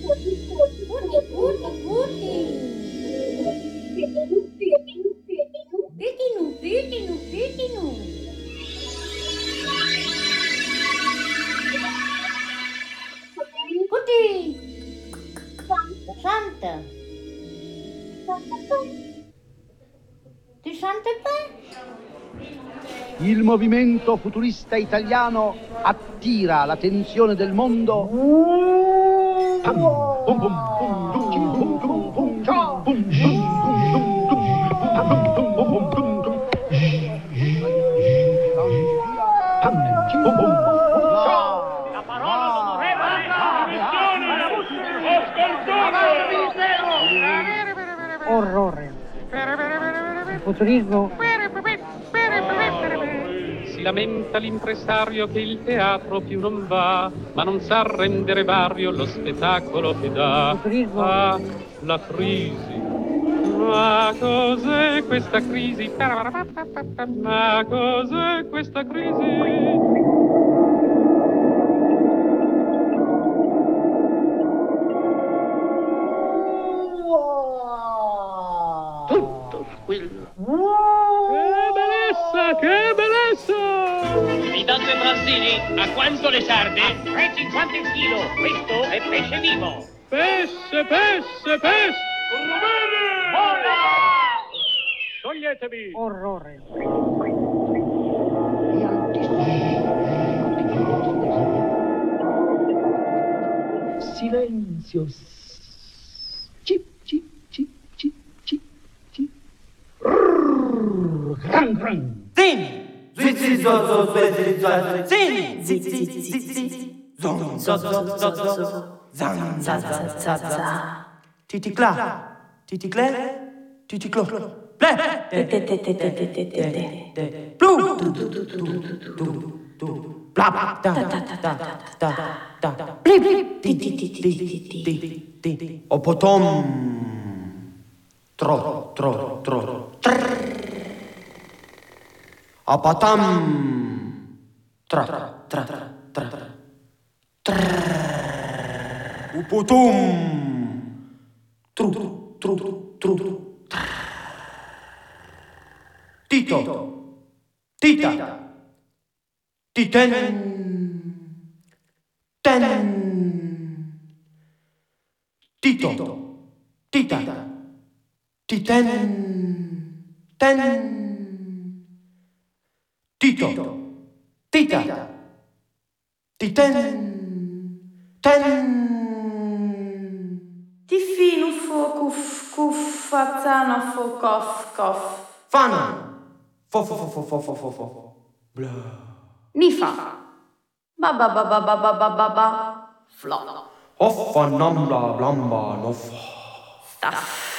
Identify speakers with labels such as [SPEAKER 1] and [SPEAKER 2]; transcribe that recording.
[SPEAKER 1] Petinu. Puti. Santa. Di Santa Fe?
[SPEAKER 2] Il movimento futurista italiano attira l'attenzione del mondo.
[SPEAKER 3] La parola d'onorevole Ascoltate!
[SPEAKER 4] Orrore. Il futurismo.
[SPEAKER 5] Si lamenta l'impresario che il teatro più non va, ma non sa rendere vario lo spettacolo che dà. Ah, la crisi. Ma cos'è questa crisi? Ma cos'è questa crisi?
[SPEAKER 2] Tutto squillo.
[SPEAKER 5] Che bellezza!
[SPEAKER 3] Mi date Brassini, a quanto le sarde? A 3,50 il chilo, questo è pesce vivo.
[SPEAKER 5] Pesce!
[SPEAKER 3] Vola!
[SPEAKER 5] Toglietevi!
[SPEAKER 4] Orrore.
[SPEAKER 2] È altissimo. Silenzio. Cip. Gran.
[SPEAKER 6] Zini! Zizi, zo, zini! Zizi, zon, zo, zan, za. Titicla, titiclo, ble! Blu! Bla, bla, da, blip, di. O potom. Tro. Apatam. Tra. Uputum. Tru. Tito. Tita. Titen. Ten. Tito. Tita. Titen. Ten. Tito. Tita. Titen. Ten.
[SPEAKER 7] Tifino fo cuf fazzano fo cof.
[SPEAKER 6] Fana. Fo. Bla.
[SPEAKER 7] Nifa. Ba. Flo.
[SPEAKER 6] Hoffa namla blamba nof.
[SPEAKER 7] Staff.